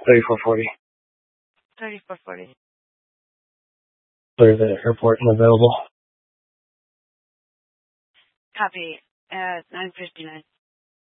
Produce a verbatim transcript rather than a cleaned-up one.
thirty-four forty. thirty-four forty. Clear the airport and available. Copy. At nine fifty-nine.